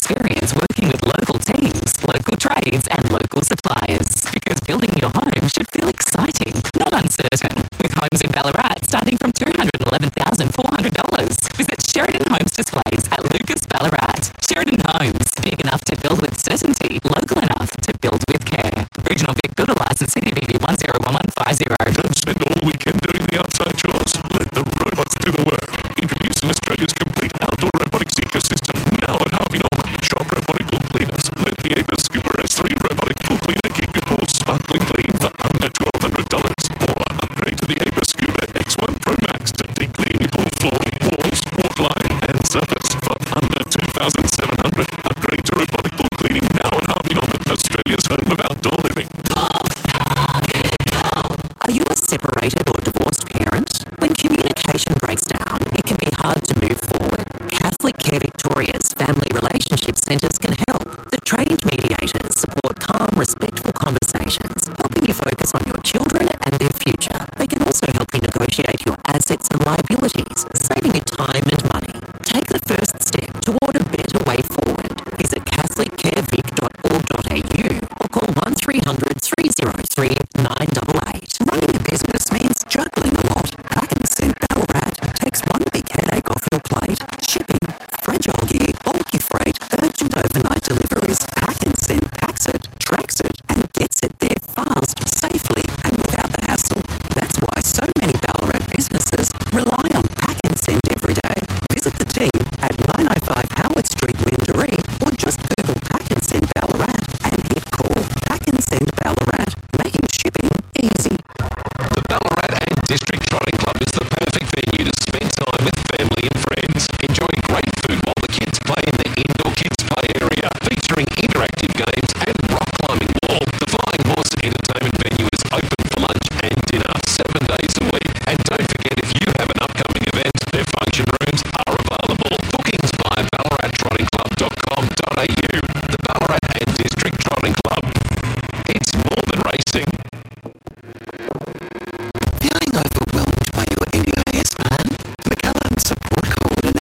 experience working with local teams, local trades and local suppliers. Because building your home should feel exciting, not uncertain. With homes in Ballarat starting from $211,400. Visit Sheridan Homes Displays at Lucas Ballarat. Sheridan Homes, big enough to build with certainty, local enough to build with care. Regional Vic Builder Licence CDVD 101150. Don't spend all weekend doing the outside chores. Let the robots do the work. Introducing Australia's complete outdoor robotics ecosystem now at Harvey Norman. Shop robotic pool cleaners. Let the Avis Scooper S3 robotic pool cleaner keep your pool sparkling clean for under $1,200. Or upgrade to the Avis Scooper X1 Pro Max to deep clean your pool floor, walls, waterline and surface for under $2,700. Upgrade to robotic pool cleaning now at Harvey Norman, Australia's home of outdoor living. Are you a separated or divorced parent? When communication breaks down, it can be hard to move forward. Catholic Care Victoria's Family Relationship Centres can help. The trained mediators support calm, respectful conversations, helping you focus on your children and their future.